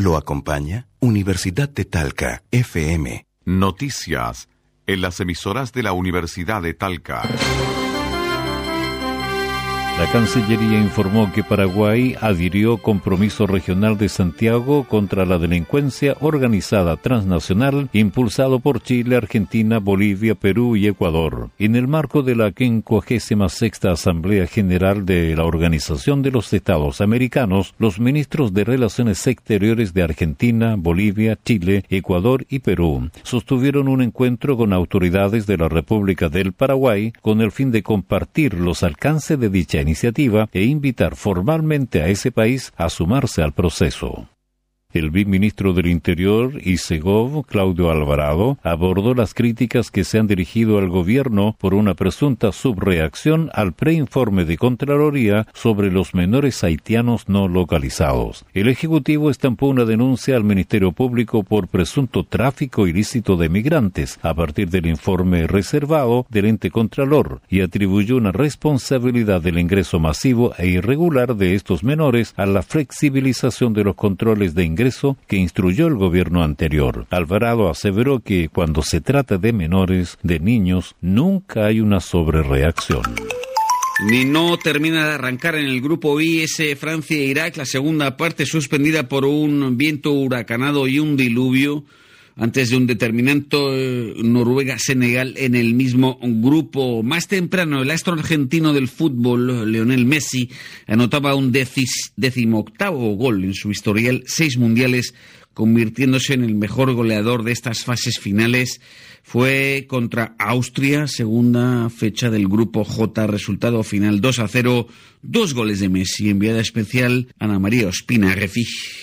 Lo acompaña Universidad de Talca, FM. Noticias en las emisoras de la Universidad de Talca. La Cancillería informó que Paraguay adhirió Compromiso Regional de Santiago contra la delincuencia organizada transnacional impulsado por Chile, Argentina, Bolivia, Perú y Ecuador. En el marco de la 56ª Asamblea General de la Organización de los Estados Americanos, los ministros de Relaciones Exteriores de Argentina, Bolivia, Chile, Ecuador y Perú sostuvieron un encuentro con autoridades de la República del Paraguay con el fin de compartir los alcances de dicha iniciativa e invitar formalmente a ese país a sumarse al proceso. El viceministro del Interior y Segov, Claudio Alvarado, abordó las críticas que se han dirigido al gobierno por una presunta subreacción al preinforme de Contraloría sobre los menores haitianos no localizados. El Ejecutivo estampó una denuncia al Ministerio Público por presunto tráfico ilícito de migrantes a partir del informe reservado del ente Contralor y atribuyó una responsabilidad del ingreso masivo e irregular de estos menores a la flexibilización de los controles de ingreso que instruyó el gobierno anterior. Alvarado aseveró que cuando se trata de menores, de niños, nunca hay una sobrereacción. Ni no termina de arrancar en el grupo IS Francia e Irak, la segunda parte suspendida por un viento huracanado y un diluvio, antes de un determinante Noruega-Senegal en el mismo grupo. Más temprano, el astro argentino del fútbol, Lionel Messi, anotaba un 18º gol en su historial, 6 mundiales, convirtiéndose en el mejor goleador de estas fases finales. Fue contra Austria, segunda fecha del grupo J, resultado final 2-0, 2 goles de Messi. Enviada especial Ana María Ospina, Refi.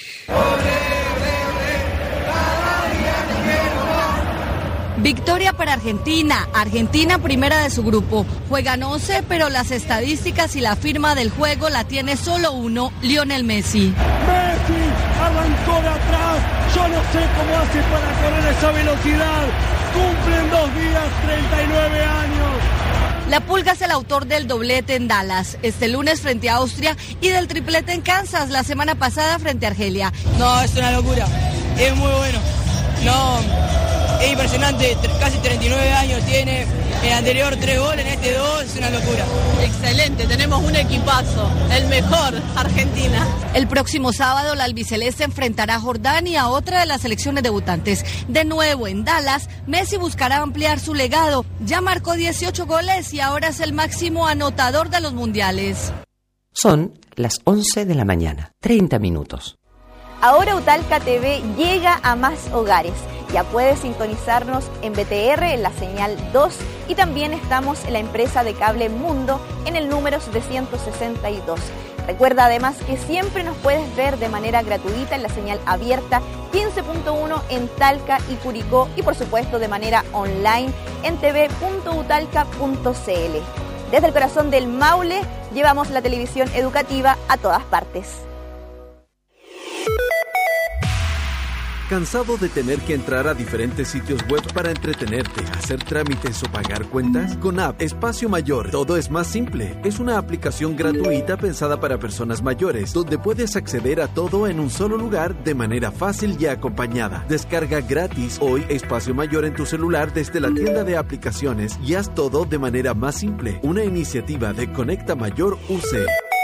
Victoria para Argentina. Argentina primera de su grupo. Juegan 11, pero las estadísticas y la firma del juego la tiene solo uno, Lionel Messi. Messi arrancó de atrás. Yo no sé cómo hace para correr esa velocidad. Cumple en 2 días 39 años. La Pulga es el autor del doblete en Dallas, este lunes frente a Austria, y del triplete en Kansas la semana pasada frente a Argelia. No, es una locura. Es muy bueno. No... Es impresionante, casi 39 años tiene, en el anterior 3 goles, en este 2, es una locura. Excelente, tenemos un equipazo, el mejor, Argentina. El próximo sábado la albiceleste enfrentará a Jordania, otra de las selecciones debutantes. De nuevo en Dallas, Messi buscará ampliar su legado, ya marcó 18 goles y ahora es el máximo anotador de los mundiales. Son las 11 de la mañana, 30 minutos. Ahora Utalca TV llega a más hogares. Ya puedes sintonizarnos en BTR en la señal 2 y también estamos en la empresa de cable Mundo en el número 762. Recuerda además que siempre nos puedes ver de manera gratuita en la señal abierta 15.1 en Talca y Curicó y por supuesto de manera online en tv.utalca.cl. Desde el corazón del Maule llevamos la televisión educativa a todas partes. ¿Cansado de tener que entrar a diferentes sitios web para entretenerte, hacer trámites o pagar cuentas? Con App Espacio Mayor, todo es más simple. Es una aplicación gratuita pensada para personas mayores, donde puedes acceder a todo en un solo lugar de manera fácil y acompañada. Descarga gratis hoy Espacio Mayor en tu celular desde la tienda de aplicaciones y haz todo de manera más simple. Una iniciativa de Conecta Mayor UC.